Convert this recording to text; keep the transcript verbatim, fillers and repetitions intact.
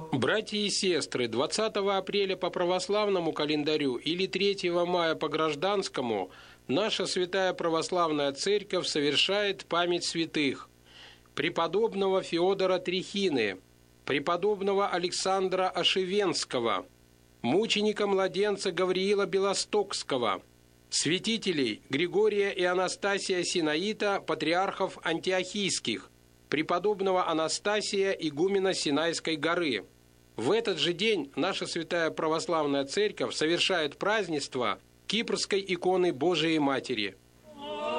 Братья и сестры, двадцатого апреля по православному календарю или третьего мая по гражданскому наша Святая Православная Церковь совершает память святых: преподобного Феодора Трихины, преподобного Александра Ошивенского, мученика-младенца Гавриила Белостокского, святителей Григория и Анастасия Синаита, патриархов антиохийских, преподобного Анастасия, игумена Синайской горы. В этот же день наша Святая Православная Церковь совершает празднество Кипрской иконы Божией Матери.